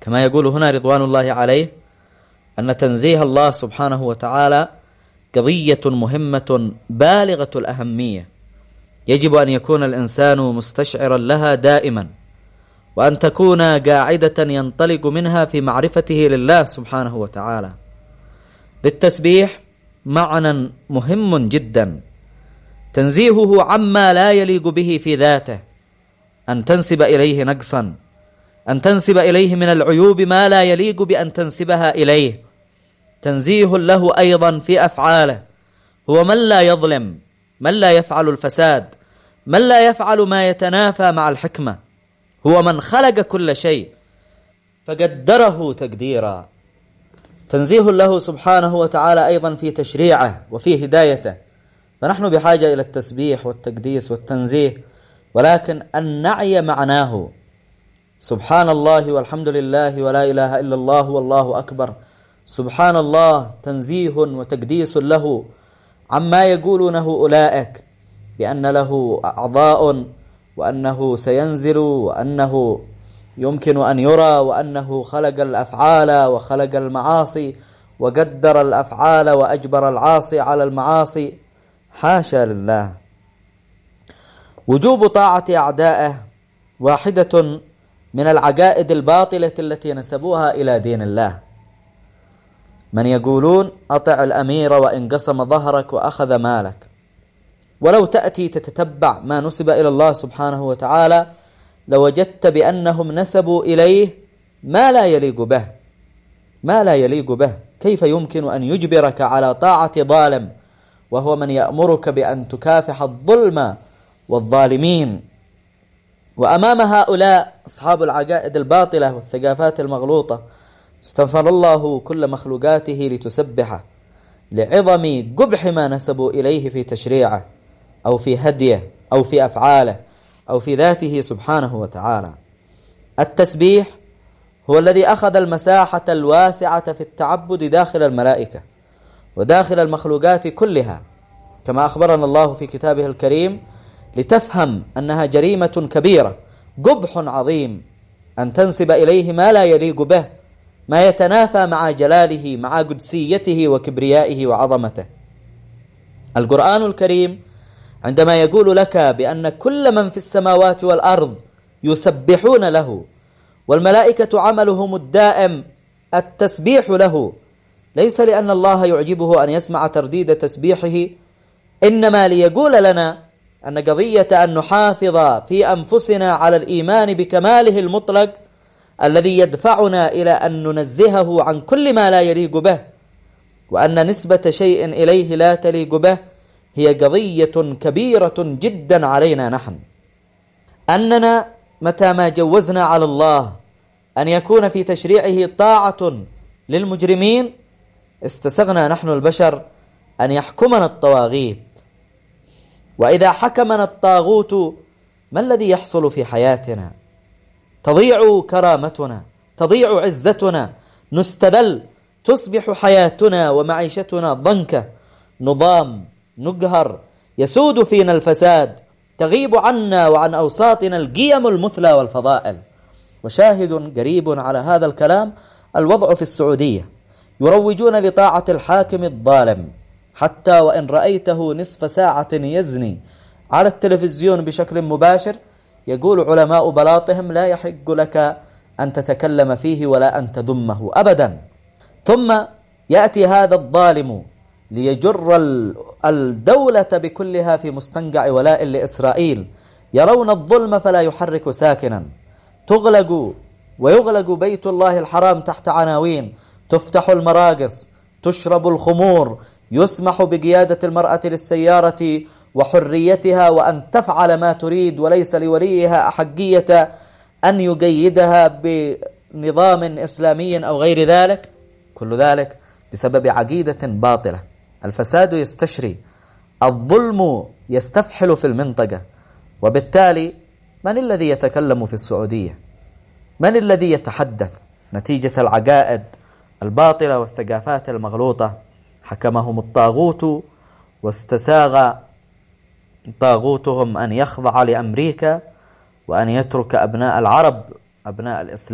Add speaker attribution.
Speaker 1: كما يقول هنا رضوان الله عليه أن تنزيه الله سبحانه وتعالى قضية مهمة بالغة الأهمية، يجب أن يكون الإنسان مستشعرا لها دائما، وأن تكون قاعدة ينطلق منها في معرفته لله سبحانه وتعالى. للتسبيح معنى مهم جدا، تنزيهه عما لا يليق به في ذاته، أن تنسب إليه نقصا، أن تنسب إليه من العيوب ما لا يليق بأن تنسبها إليه. تنزيه له أيضا في أفعاله، هو من لا يظلم، من لا يفعل الفساد، من لا يفعل ما يتنافى مع الحكمة، هو من خلق كل شيء فقدره تقديرا. تنزيه له سبحانه وتعالى أيضا في تشريعه وفي هدايته، فنحن بحاجة إلى التسبيح والتقديس والتنزيه، ولكن أن نعي معناه. سبحان الله والحمد لله ولا إله إلا الله والله أكبر، سبحان الله تنزيه وتقديس له عما يقولونه أولئك بأن له أعضاء، وأنه سينزل، وأنه يمكن أن يرى، وأنه خلق الأفعال وخلق المعاصي وقدر الأفعال وأجبر العاصي على المعاصي. حاشا لله. وجوب طاعة أعدائه واحدة من العقائد الباطلة التي نسبوها إلى دين الله. من يقولون أطع الأمير وإن قسم ظهرك وأخذ مالك، ولو تأتي تتتبع ما نسب إلى الله سبحانه وتعالى لوجدت بأنهم نسبوا إليه ما لا يليق به، ما لا يليق به. كيف يمكن أن يجبرك على طاعة ظالم وهو من يأمرك بأن تكافح الظلم والظالمين؟ وأمام هؤلاء أصحاب العقائد الباطلة والثقافات المغلوطة استغفر الله كل مخلوقاته لتسبحه لعظم قبح ما نسبوا إليه في تشريعه أو في هديه أو في أفعاله أو في ذاته سبحانه وتعالى. التسبيح هو الذي أخذ المساحة الواسعة في التعبد داخل الملائكة وداخل المخلوقات كلها، كما أخبرنا الله في كتابه الكريم، لتفهم أنها جريمة كبيرة، قبح عظيم أن تنسب إليه ما لا يليق به، ما يتنافى مع جلاله، مع قدسيته وكبريائه وعظمته. القرآن الكريم عندما يقول لك بأن كل من في السماوات والأرض يسبحون له، والملائكة عملهم الدائم التسبيح له، ليس لأن الله يعجبه أن يسمع ترديد تسبيحه، إنما ليقول لنا أن قضية أن نحافظ في أنفسنا على الإيمان بكماله المطلق الذي يدفعنا إلى أن ننزهه عن كل ما لا يليق به، وأن نسبة شيء إليه لا تليق به، هي قضية كبيرة جدا علينا نحن. أننا متى ما جوزنا على الله أن يكون في تشريعه طاعة للمجرمين، استسغنا نحن البشر أن يحكمنا الطواغيت. وإذا حكمنا الطاغوت ما الذي يحصل في حياتنا؟ تضيع كرامتنا، تضيع عزتنا، نستذل، تصبح حياتنا ومعيشتنا ضنكة، نضام، نقهر، يسود فينا الفساد، تغيب عنا وعن أوساطنا القيم المثلى والفضائل. وشاهد قريب على هذا الكلام الوضع في السعودية، يروجون لطاعة الحاكم الظالم، حتى وإن رأيته نصف ساعة يزني على التلفزيون بشكل مباشر، يقول علماء بلاطهم لا يحق لك أن تتكلم فيه ولا أن تذمه أبدا. ثم يأتي هذا الظالم ليجر الدولة بكلها في مستنقع ولاء لإسرائيل، يرون الظلم فلا يحرك ساكنا، تغلق ويغلق بيت الله الحرام تحت عناوين، تفتح المراقص، تشرب الخمور، يسمح بقيادة المرأة للسيارة وحريتها وأن تفعل ما تريد، وليس لوليها أحقية أن يقيدها بنظام إسلامي أو غير ذلك. كل ذلك بسبب عقيدة باطلة. الفساد يستشري، الظلم يستفحل في المنطقة، وبالتالي من الذي يتكلم في السعودية؟ من الذي يتحدث؟ نتيجة العقائد الباطلة والثقافات المغلوطة حكمهم الطاغوت، واستساغ طاغوتهم أن يخضع لأمريكا وأن يترك أبناء العرب، أبناء الإسلام